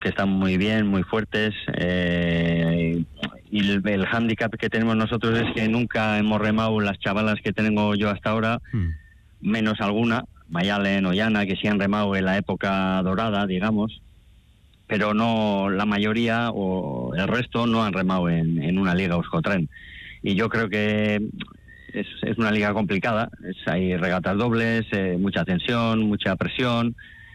que están muy bien, muy fuertes, y el hándicap que tenemos nosotros es que nunca hemos remado las chavalas que tengo yo hasta ahora, menos alguna, Mayalen o Yana, que sí han remado en la época dorada, digamos, pero no la mayoría o el resto no han remado en una liga Euskotren. Y yo creo que es una liga complicada, hay regatas dobles, mucha tensión, mucha presión,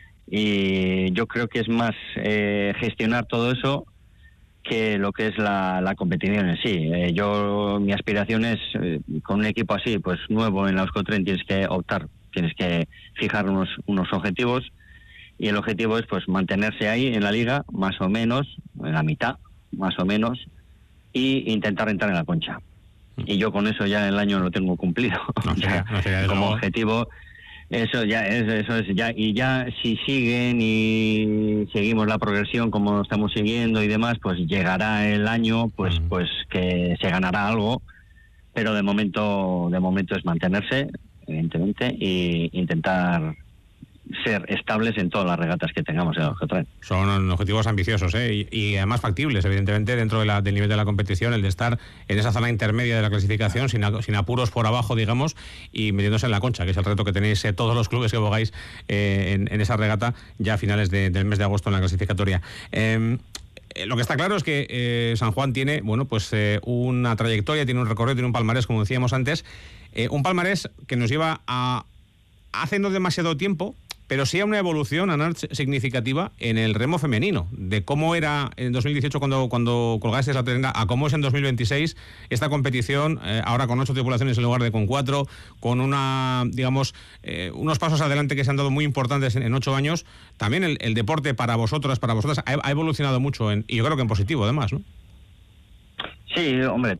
y yo creo que es más gestionar todo eso que lo que es la competición en sí. Mi aspiración es, con un equipo así, pues nuevo en la Euskotren, tienes que optar, tienes que fijar unos objetivos, y el objetivo es pues mantenerse ahí en la liga, más o menos, en la mitad, más o menos, y intentar entrar en la concha. Y yo con eso ya el año lo tengo cumplido. Como objetivo, eso es ya. Y ya si siguen y seguimos la progresión como estamos siguiendo y demás, pues llegará el año, pues que se ganará algo, pero de momento es mantenerse, evidentemente, e intentar ser estables en todas las regatas que tengamos en el Euskotren. Son objetivos ambiciosos, y además factibles, evidentemente, dentro del nivel de la competición, el de estar en esa zona intermedia de la clasificación, sin apuros por abajo, digamos, y metiéndose en la concha, que es el reto que tenéis todos los clubes que bogáis en esa regata ya a finales del mes de agosto en la clasificatoria. Lo que está claro es que San Juan tiene, pues una trayectoria, tiene un recorrido, tiene un palmarés, como decíamos antes, un palmarés que nos lleva a hace no demasiado tiempo, pero sí a una evolución significativa en el remo femenino, de cómo era en 2018 cuando colgaste la tenda, a cómo es en 2026 esta competición, ahora con 8 tripulaciones en lugar de con 4, con unos pasos adelante que se han dado muy importantes en 8 años. También el deporte para vosotras ha evolucionado mucho, y yo creo que en positivo además, ¿no? Sí, hombre,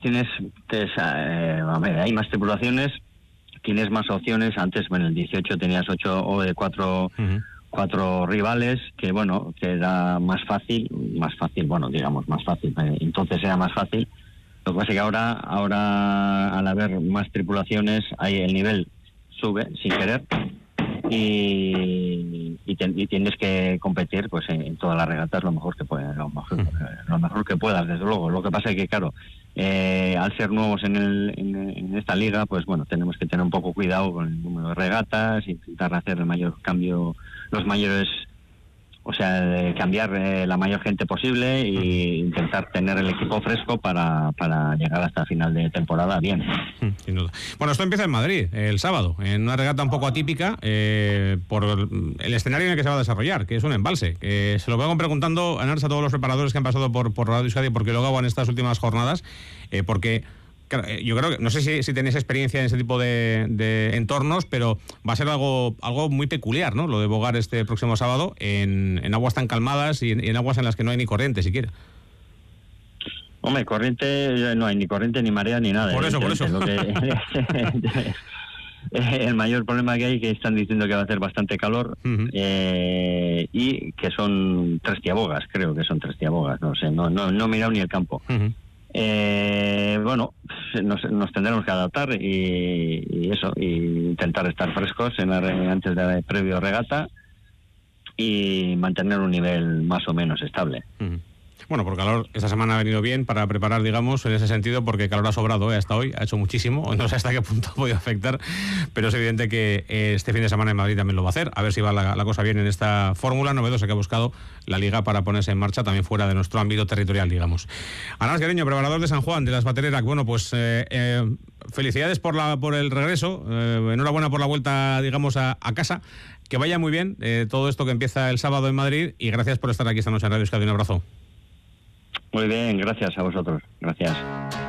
hay más tripulaciones, tienes más opciones. Antes, en el 18 tenías 8 o de 4 rivales, que era más fácil, entonces era más fácil. Lo que pasa es que ahora al haber más tripulaciones, el nivel sube sin querer, y tienes que competir pues en todas las regatas lo mejor que puedas, lo mejor que puedas, desde luego. Lo que pasa es que, claro, al ser nuevos en esta liga, pues tenemos que tener un poco cuidado con el número de regatas, intentar hacer el mayor cambio, cambiar la mayor gente posible, e intentar tener el equipo fresco para llegar hasta final de temporada bien. Sin duda. Bueno, esto empieza en Madrid el sábado, en una regata un poco atípica por el escenario en el que se va a desarrollar, que es un embalse. Se lo vengo preguntando a todos los preparadores que han pasado por Radio Euskadi, porque lo hago en estas últimas jornadas, porque claro, yo creo que, no sé si tenéis experiencia en ese tipo de entornos, pero va a ser algo muy peculiar, ¿no? Lo de bogar este próximo sábado en aguas tan calmadas y en aguas en las que no hay ni corriente siquiera. Hombre, corriente, no hay ni corriente, ni marea, ni nada. Por eso. El mayor problema que hay, que están diciendo que va a hacer bastante calor, y que son 3 tiabogas, creo que son 3 tiabogas, no sé, no he mirado ni el campo. Nos tendremos que adaptar y intentar estar frescos antes de previo regata, y mantener un nivel más o menos estable. Bueno, por calor, esta semana ha venido bien para preparar, digamos, en ese sentido, porque calor ha sobrado hasta hoy, ha hecho muchísimo, no sé hasta qué punto ha podido afectar, pero es evidente que este fin de semana en Madrid también lo va a hacer, a ver si va la cosa bien en esta fórmula novedosa que ha buscado la Liga para ponerse en marcha también fuera de nuestro ámbito territorial, digamos. Anas Guereño, preparador de San Juan, de las Batereras, felicidades por el regreso, enhorabuena por la vuelta, digamos, a casa, que vaya muy bien todo esto que empieza el sábado en Madrid, y gracias por estar aquí esta noche en Radio Euskadi. Un abrazo. Muy bien, gracias a vosotros. Gracias.